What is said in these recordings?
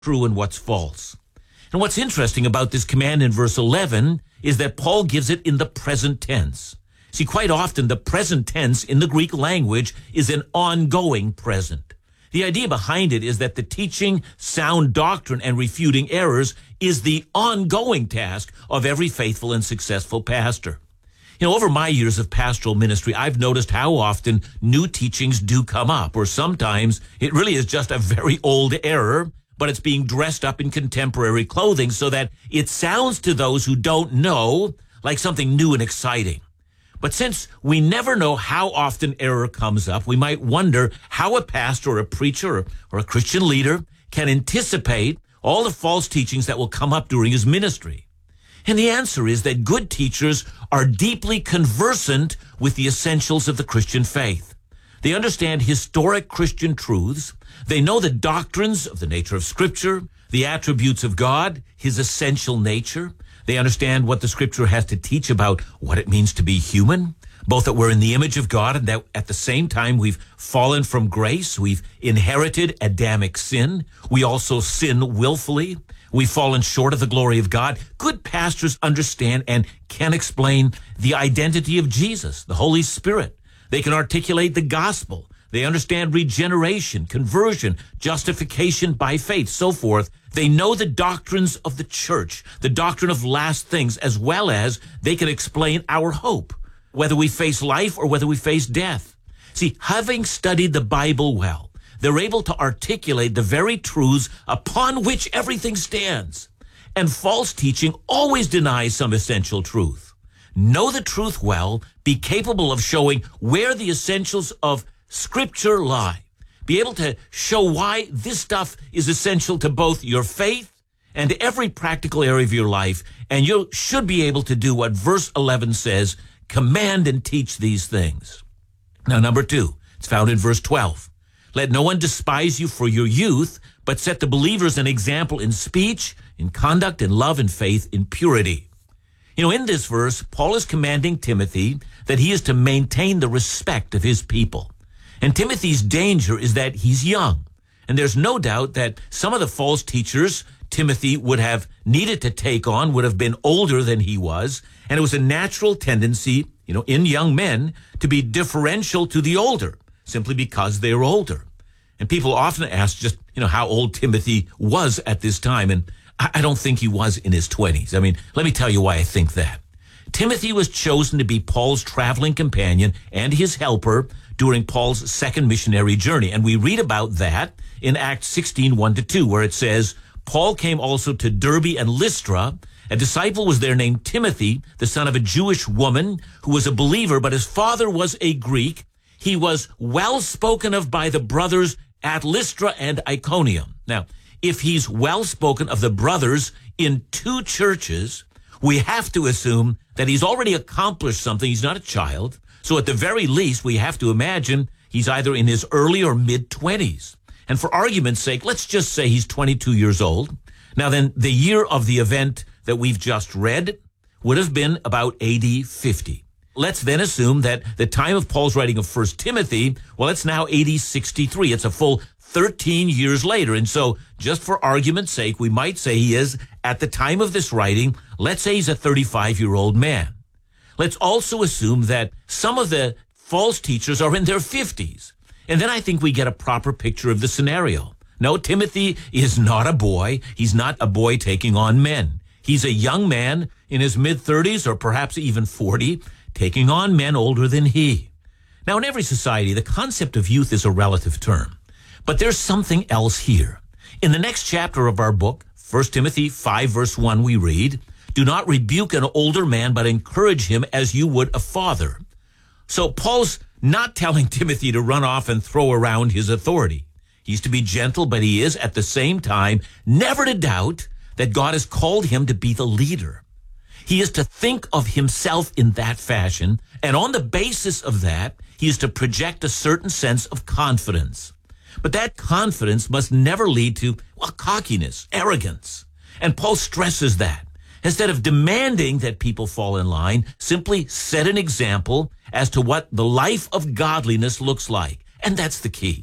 true and what's false. And what's interesting about this command in verse 11 is that Paul gives it in the present tense. See, quite often the present tense in the Greek language is an ongoing present. The idea behind it is that the teaching sound doctrine and refuting errors is the ongoing task of every faithful and successful pastor. You know, over my years of pastoral ministry, I've noticed how often new teachings do come up, or sometimes it really is just a very old error, but it's being dressed up in contemporary clothing so that it sounds to those who don't know like something new and exciting. But since we never know how often error comes up, we might wonder how a pastor or a preacher or a Christian leader can anticipate all the false teachings that will come up during his ministry. And the answer is that good teachers are deeply conversant with the essentials of the Christian faith. They understand historic Christian truths. They know the doctrines of the nature of Scripture, the attributes of God, his essential nature. They understand what the Scripture has to teach about what it means to be human, both that we're in the image of God and that at the same time we've fallen from grace, we've inherited Adamic sin, we also sin willfully, we've fallen short of the glory of God. Good pastors understand and can explain the identity of Jesus, the Holy Spirit. They can articulate the gospel. They understand regeneration, conversion, justification by faith, so forth. They know the doctrines of the church, the doctrine of last things, as well as they can explain our hope, whether we face life or whether we face death. See, having studied the Bible well, they're able to articulate the very truths upon which everything stands. And false teaching always denies some essential truth. Know the truth well, be capable of showing where the essentials of Scripture lie. Be able to show why this stuff is essential to both your faith and every practical area of your life. And you should be able to do what verse 11 says, command and teach these things. Now, number 2, it's found in verse 12. Let no one despise you for your youth, but set the believers an example in speech, in conduct, in love, in faith, in purity. You know, in this verse, Paul is commanding Timothy that he is to maintain the respect of his people. And Timothy's danger is that he's young. And there's no doubt that some of the false teachers Timothy would have needed to take on would have been older than he was. And it was a natural tendency, you know, in young men to be differential to the older, simply because they're older. And people often ask just, you know, how old Timothy was at this time. And I don't think he was in his 20s. I mean, let me tell you why I think that. Timothy was chosen to be Paul's traveling companion and his helper during Paul's second missionary journey. And we read about that in Acts 16, 1-2, where it says, Paul came also to Derbe and Lystra. A disciple was there named Timothy, the son of a Jewish woman who was a believer, but his father was a Greek. He was well spoken of by the brothers at Lystra and Iconium. Now, if he's well spoken of the brothers in 2 churches, we have to assume that he's already accomplished something. He's not a child. So at the very least, we have to imagine he's either in his early or mid-20s. And for argument's sake, let's just say he's 22 years old. Now then, the year of the event that we've just read would have been about AD 50. Let's then assume that the time of Paul's writing of 1 Timothy, well, it's now AD 63. It's a full 13 years later. And so just for argument's sake, we might say he is, at the time of this writing, let's say he's a 35-year-old man. Let's also assume that some of the false teachers are in their 50s. And then I think we get a proper picture of the scenario. No, Timothy is not a boy. He's not a boy taking on men. He's a young man in his mid-30s or perhaps even 40, taking on men older than he. Now, in every society, the concept of youth is a relative term. But there's something else here. In the next chapter of our book, 1 Timothy 5, verse 1, we read, do not rebuke an older man, but encourage him as you would a father. So Paul's not telling Timothy to run off and throw around his authority. He's to be gentle, but he is at the same time never to doubt that God has called him to be the leader. He is to think of himself in that fashion, and on the basis of that, he is to project a certain sense of confidence. But that confidence must never lead to, cockiness, arrogance. And Paul stresses that. Instead of demanding that people fall in line, simply set an example as to what the life of godliness looks like. And that's the key.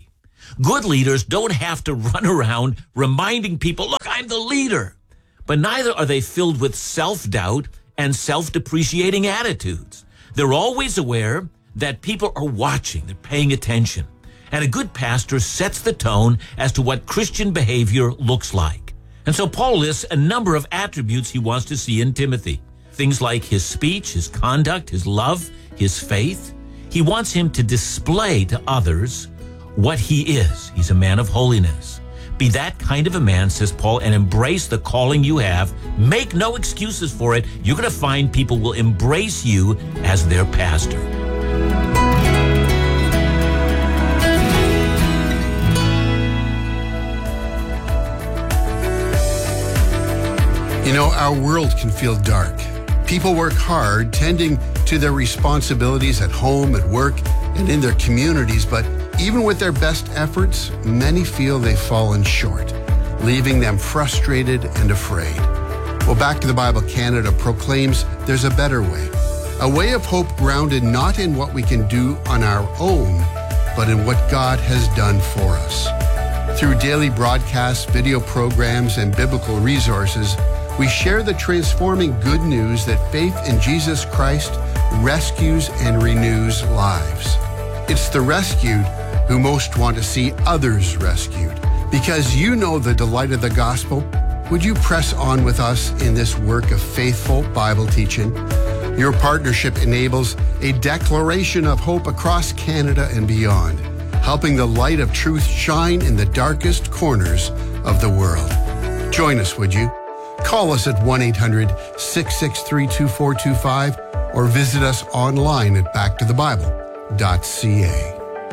Good leaders don't have to run around reminding people, look, I'm the leader. But neither are they filled with self-doubt and self-depreciating attitudes. They're always aware that people are watching, they're paying attention. And a good pastor sets the tone as to what Christian behavior looks like. And so Paul lists a number of attributes he wants to see in Timothy. Things like his speech, his conduct, his love, his faith. He wants him to display to others what he is. He's a man of holiness. Be that kind of a man, says Paul, and embrace the calling you have. Make no excuses for it. You're going to find people will embrace you as their pastor. You know, our world can feel dark. People work hard tending to their responsibilities at home, at work, and in their communities, but even with their best efforts, many feel they've fallen short, leaving them frustrated and afraid. Well, Back to the Bible Canada proclaims there's a better way of hope grounded not in what we can do on our own, but in what God has done for us. Through daily broadcasts, video programs, and biblical resources, we share the transforming good news that faith in Jesus Christ rescues and renews lives. It's the rescued who most want to see others rescued. Because you know the delight of the gospel, would you press on with us in this work of faithful Bible teaching? Your partnership enables a declaration of hope across Canada and beyond, helping the light of truth shine in the darkest corners of the world. Join us, would you? Call us at 1-800-663-2425 or visit us online at backtothebible.ca.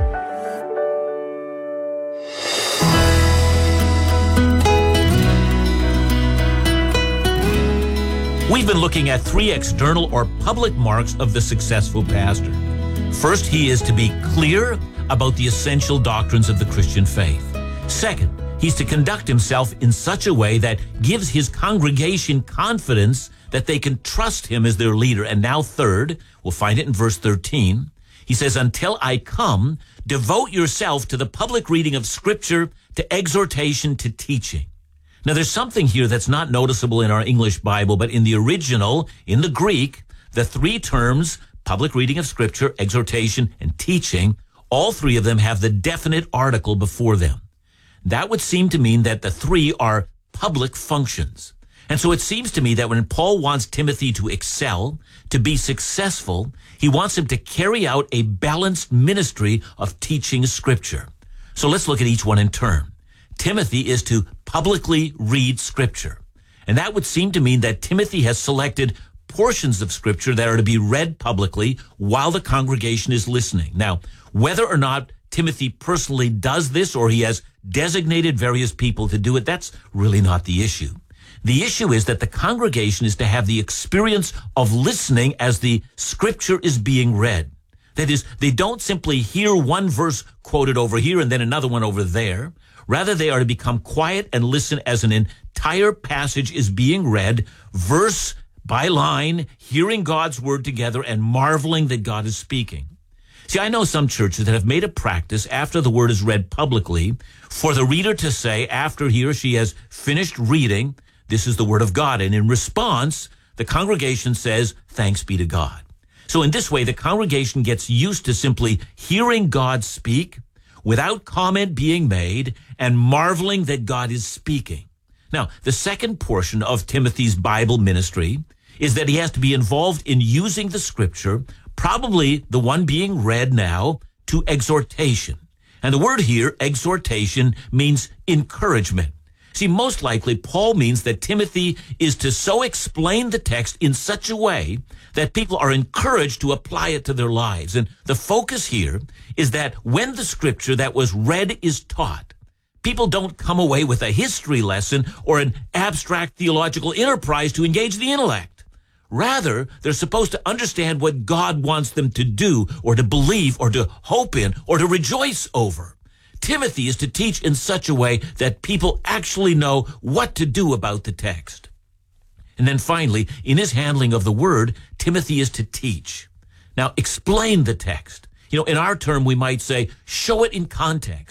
We've been looking at three external or public marks of the successful pastor. First, he is to be clear about the essential doctrines of the Christian faith. Second, he's to conduct himself in such a way that gives his congregation confidence that they can trust him as their leader. And now third, we'll find it in verse 13. He says, until I come, devote yourself to the public reading of Scripture, to exhortation, to teaching. Now, there's something here that's not noticeable in our English Bible, but in the original, in the Greek, the three terms, public reading of Scripture, exhortation, and teaching, all three of them have the definite article before them. That would seem to mean that the three are public functions. And so it seems to me that when Paul wants Timothy to excel, to be successful, he wants him to carry out a balanced ministry of teaching Scripture. So let's look at each one in turn. Timothy is to publicly read Scripture. And that would seem to mean that Timothy has selected portions of Scripture that are to be read publicly while the congregation is listening. Now, whether or not Timothy personally does this or he has designated various people to do it, that's really not the issue. The issue is that the congregation is to have the experience of listening as the Scripture is being read. That is, they don't simply hear one verse quoted over here and then another one over there. Rather, they are to become quiet and listen as an entire passage is being read, verse by line, hearing God's word together and marveling that God is speaking. See, I know some churches that have made a practice after the word is read publicly for the reader to say after he or she has finished reading, this is the word of God. And in response, the congregation says, thanks be to God. So in this way, the congregation gets used to simply hearing God speak without comment being made and marveling that God is speaking. Now, the second portion of Timothy's Bible ministry is that he has to be involved in using the Scripture, probably the one being read now, to exhortation. And the word here, exhortation, means encouragement. See, most likely, Paul means that Timothy is to so explain the text in such a way that people are encouraged to apply it to their lives. And the focus here is that when the Scripture that was read is taught, people don't come away with a history lesson or an abstract theological enterprise to engage the intellect. Rather, they're supposed to understand what God wants them to do or to believe or to hope in or to rejoice over. Timothy is to teach in such a way that people actually know what to do about the text. And then finally, in his handling of the word, Timothy is to teach. Now, explain the text. You know, in our term, we might say, show it in context.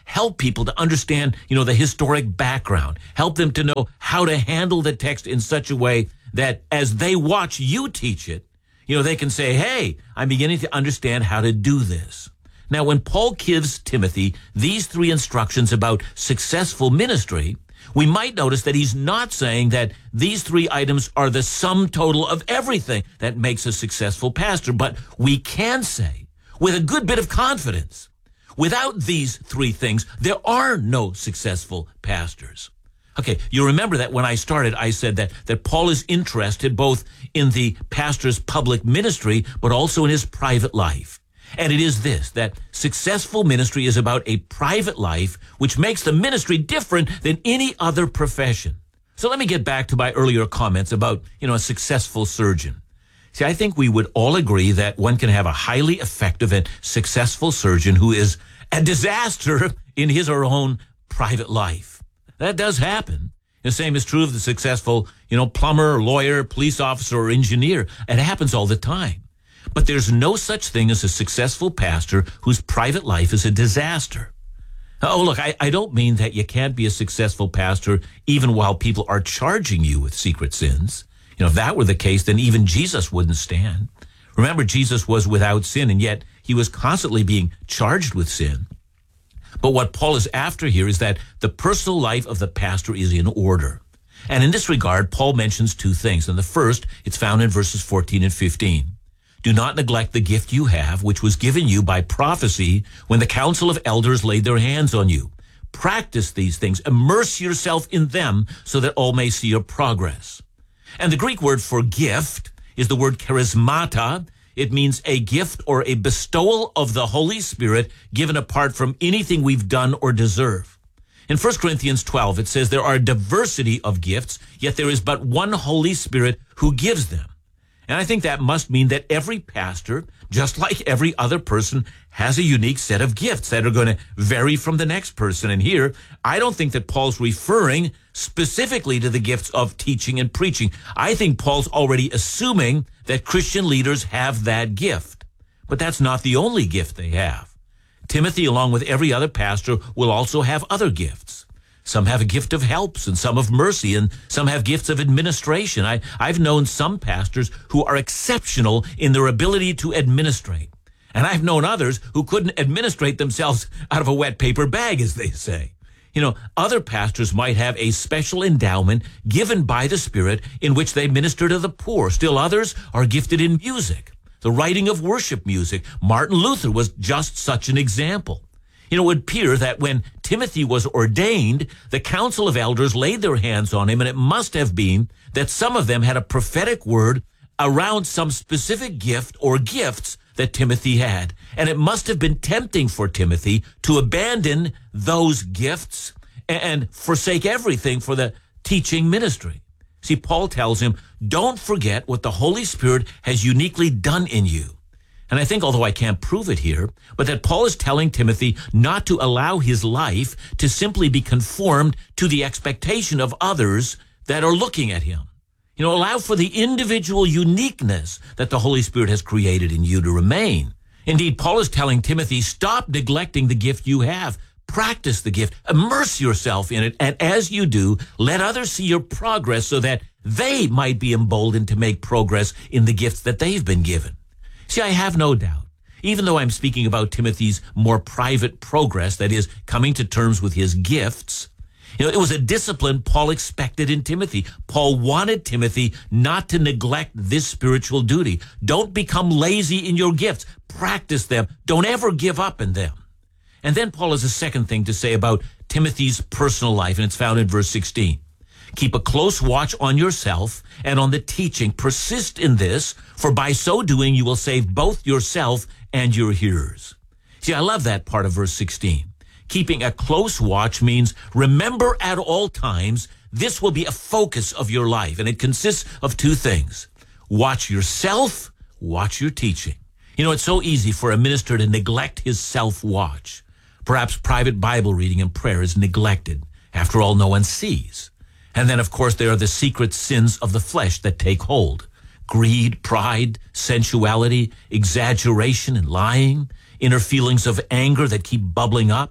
help people to understand, the historic background, help them to know how to handle the text in such a way that as they watch you teach it, they can say, hey, I'm beginning to understand how to do this. Now, when Paul gives Timothy these 3 instructions about successful ministry, we might notice that he's not saying that these 3 items are the sum total of everything that makes a successful pastor, but we can say with a good bit of confidence, without these 3 things, there are no successful pastors. Okay, you remember that when I started, I said that Paul is interested both in the pastor's public ministry, but also in his private life. And it is this, that successful ministry is about a private life, which makes the ministry different than any other profession. So let me get back to my earlier comments about, a successful surgeon. See, I think we would all agree that one can have a highly effective and successful surgeon who is a disaster in his or her own private life. That does happen. The same is true of the successful, plumber, lawyer, police officer, or engineer. It happens all the time. But there's no such thing as a successful pastor whose private life is a disaster. Oh, look, I don't mean that you can't be a successful pastor even while people are charging you with secret sins. If that were the case, then even Jesus wouldn't stand. Remember, Jesus was without sin, and yet he was constantly being charged with sin. But what Paul is after here is that the personal life of the pastor is in order. And in this regard, Paul mentions 2 things. And the first, it's found in verses 14 and 15. Do not neglect the gift you have, which was given you by prophecy when the council of elders laid their hands on you. Practice these things. Immerse yourself in them so that all may see your progress. And the Greek word for gift is the word charismata. It means a gift or a bestowal of the Holy Spirit given apart from anything we've done or deserve. In 1 Corinthians 12, it says there are a diversity of gifts, yet there is but one Holy Spirit who gives them. And I think that must mean that every pastor, just like every other person, has a unique set of gifts that are going to vary from the next person. And here, I don't think that Paul's referring specifically to the gifts of teaching and preaching. I think Paul's already assuming that Christian leaders have that gift. But that's not the only gift they have. Timothy, along with every other pastor, will also have other gifts. Some have a gift of helps, and some of mercy, and some have gifts of administration. I've known some pastors who are exceptional in their ability to administrate. And I've known others who couldn't administrate themselves out of a wet paper bag, as they say. Other pastors might have a special endowment given by the Spirit in which they minister to the poor. Still others are gifted in music, the writing of worship music. Martin Luther was just such an example. It would appear that when Timothy was ordained, the council of elders laid their hands on him, and it must have been that some of them had a prophetic word around some specific gift or gifts that Timothy had. And it must have been tempting for Timothy to abandon those gifts and forsake everything for the teaching ministry. See, Paul tells him, don't forget what the Holy Spirit has uniquely done in you. And I think, although I can't prove it here, but that Paul is telling Timothy not to allow his life to simply be conformed to the expectation of others that are looking at him. Allow for the individual uniqueness that the Holy Spirit has created in you to remain. Indeed, Paul is telling Timothy, stop neglecting the gift you have. Practice the gift. Immerse yourself in it. And as you do, let others see your progress so that they might be emboldened to make progress in the gifts that they've been given. See, I have no doubt, even though I'm speaking about Timothy's more private progress, that is, coming to terms with his gifts, it was a discipline Paul expected in Timothy. Paul wanted Timothy not to neglect this spiritual duty. Don't become lazy in your gifts. Practice them. Don't ever give up in them. And then Paul has a second thing to say about Timothy's personal life, and it's found in verse 16. Keep a close watch on yourself and on the teaching. Persist in this, for by so doing you will save both yourself and your hearers. See, I love that part of verse 16. Keeping a close watch means remember at all times this will be a focus of your life, and it consists of 2 things. Watch yourself, watch your teaching. It's so easy for a minister to neglect his self-watch. Perhaps private Bible reading and prayer is neglected. After all, no one sees. And then, of course, there are the secret sins of the flesh that take hold. Greed, pride, sensuality, exaggeration and lying, inner feelings of anger that keep bubbling up,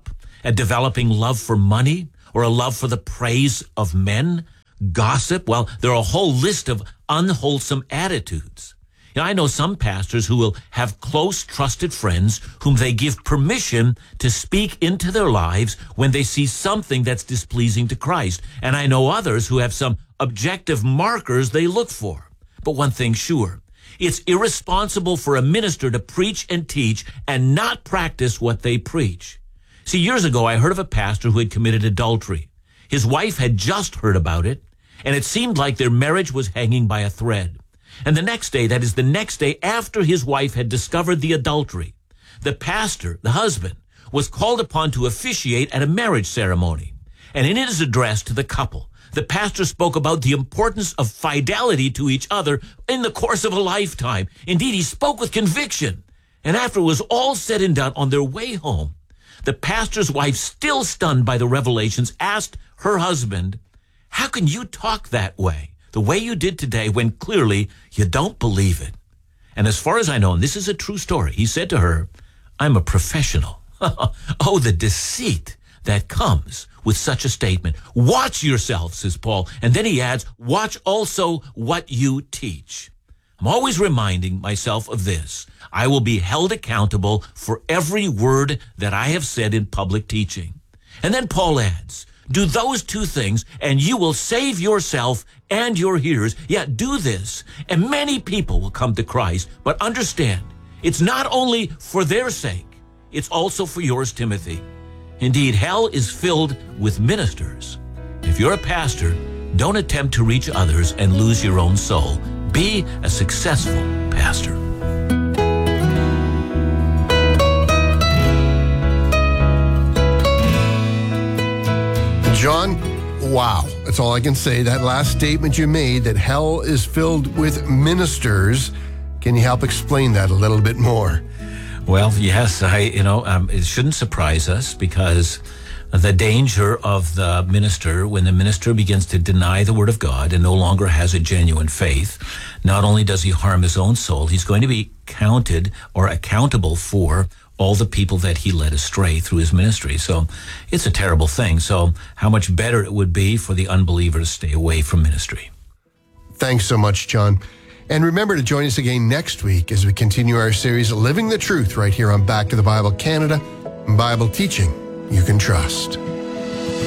at developing love for money or a love for the praise of men, gossip. Well, there are a whole list of unwholesome attitudes. You know, I know some pastors who will have close, trusted friends whom they give permission to speak into their lives when they see something that's displeasing to Christ. And I know others who have some objective markers they look for. But one thing's sure, it's irresponsible for a minister to preach and teach and not practice what they preach. See, years ago, I heard of a pastor who had committed adultery. His wife had just heard about it, and it seemed like their marriage was hanging by a thread. And the next day, that is the next day after his wife had discovered the adultery, the pastor, the husband, was called upon to officiate at a marriage ceremony. And in his address to the couple, the pastor spoke about the importance of fidelity to each other in the course of a lifetime. Indeed, he spoke with conviction. And after it was all said and done, on their way home, the pastor's wife, still stunned by the revelations, asked her husband, "How can you talk that way, the way you did today, when clearly you don't believe it?" And as far as I know, and this is a true story, he said to her, "I'm a professional." Oh, the deceit that comes with such a statement. Watch yourself, says Paul. And then he adds, watch also what you teach. I'm always reminding myself of this. I will be held accountable for every word that I have said in public teaching. And then Paul adds, do those two things and you will save yourself and your hearers. Yeah, do this and many people will come to Christ. But understand, it's not only for their sake, it's also for yours, Timothy. Indeed, hell is filled with ministers. If you're a pastor, don't attempt to reach others and lose your own soul. Be a successful pastor. John, wow. That's all I can say. That last statement you made, that hell is filled with ministers. Can you help explain that a little bit more? Well, yes, it shouldn't surprise us because the danger of the minister, when the minister begins to deny the word of God and no longer has a genuine faith, not only does he harm his own soul, he's going to be counted or accountable for all the people that he led astray through his ministry. So it's a terrible thing. So how much better it would be for the unbeliever to stay away from ministry. Thanks so much, John. And remember to join us again next week as we continue our series, Living the Truth, right here on Back to the Bible Canada, Bible teaching you can trust.